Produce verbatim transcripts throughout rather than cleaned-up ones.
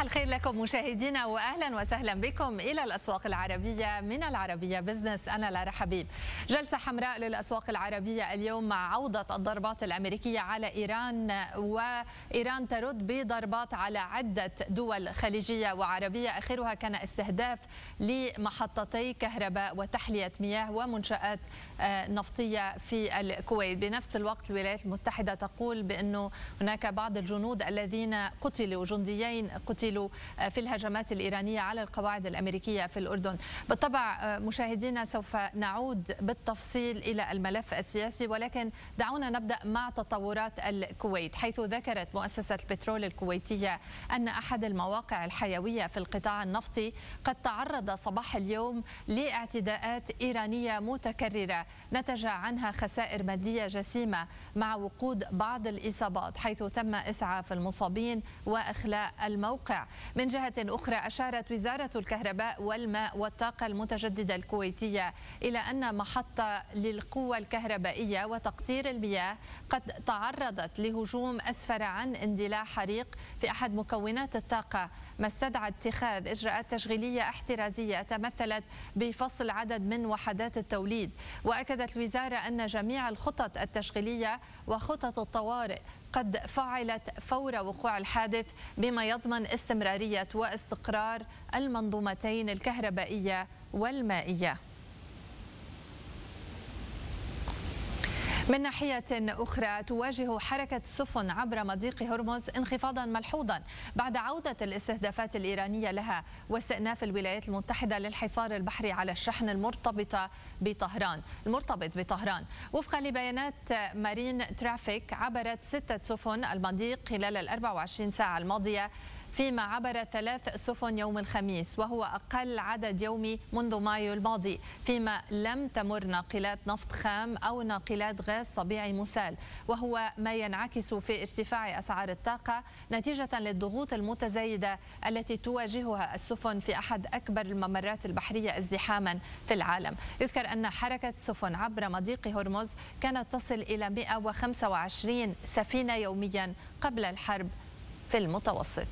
الخير لكم مشاهدينا واهلا وسهلا بكم الى الاسواق العربيه من العربيه بزنس. انا لارا حبيب. جلسه حمراء للاسواق العربيه اليوم مع عوده الضربات الامريكيه على ايران، وايران ترد بضربات على عده دول خليجيه وعربيه، اخرها كان استهداف لمحطتي كهرباء وتحليه مياه ومنشات نفطيه في الكويت. بنفس الوقت الولايات المتحده تقول بانه هناك بعض الجنود الذين قتلوا، جنديين قتلوا في الهجمات الإيرانية على القواعد الأمريكية في الأردن. بالطبع مشاهدينا سوف نعود بالتفصيل إلى الملف السياسي، ولكن دعونا نبدأ مع تطورات الكويت، حيث ذكرت مؤسسة البترول الكويتية أن أحد المواقع الحيوية في القطاع النفطي قد تعرض صباح اليوم لاعتداءات إيرانية متكررة نتج عنها خسائر مادية جسيمة مع وقود بعض الإصابات، حيث تم إسعاف المصابين وإخلاء الموقع. من جهة أخرى أشارت وزارة الكهرباء والماء والطاقة المتجددة الكويتية إلى أن محطة للقوة الكهربائية وتقطير المياه قد تعرضت لهجوم أسفر عن اندلاع حريق في أحد مكونات الطاقة، ما استدعى اتخاذ إجراءات تشغيلية احترازية تمثلت بفصل عدد من وحدات التوليد. وأكدت الوزارة أن جميع الخطط التشغيلية وخطط الطوارئ قد فعلت فور وقوع الحادث، بما يضمن استمرارية واستقرار المنظومتين الكهربائية والمائية. من ناحية أخرى تواجه حركة السفن عبر مضيق هرمز انخفاضا ملحوظا بعد عودة الاستهدافات الإيرانية لها واستئناف الولايات المتحدة للحصار البحري على الشحن المرتبطة بطهران المرتبط بطهران. وفقا لبيانات مارين ترافيك عبرت ستة سفن المضيق خلال الأربع وعشرين ساعة الماضية، فيما عبر ثلاث سفن يوم الخميس، وهو أقل عدد يومي منذ مايو الماضي، فيما لم تمر ناقلات نفط خام أو ناقلات غاز طبيعي مسال، وهو ما ينعكس في ارتفاع أسعار الطاقة نتيجة للضغوط المتزايدة التي تواجهها السفن في أحد أكبر الممرات البحرية ازدحاما في العالم. يذكر أن حركة السفن عبر مضيق هرمز كانت تصل إلى مئة وخمسة وعشرين سفينة يوميا قبل الحرب في المتوسط.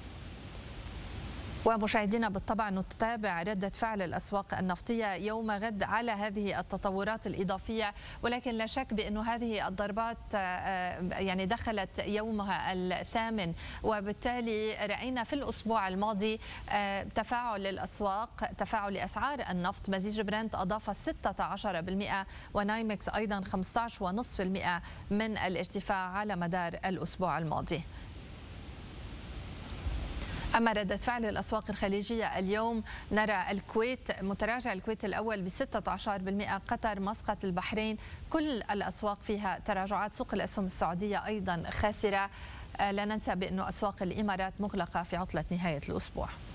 ومشاهدينا بالطبع نتابع ردة فعل الأسواق النفطية يوم غد على هذه التطورات الإضافية، ولكن لا شك بأن هذه الضربات يعني دخلت يومها الثامن، وبالتالي رأينا في الأسبوع الماضي تفاعل الأسواق، تفاعل أسعار النفط. مزيج برنت أضاف ستة عشر بالمئة ونايمكس أيضا خمسة عشر فاصلة خمسة بالمئة من الارتفاع على مدار الأسبوع الماضي. أما ردة فعل الأسواق الخليجية اليوم نرى الكويت متراجع، الكويت الأول ب ستة عشر بالمئة، قطر، مسقط، البحرين، كل الأسواق فيها تراجعات. سوق الأسهم السعودية أيضا خاسرة. لا ننسى بأن أسواق الإمارات مغلقة في عطلة نهاية الأسبوع.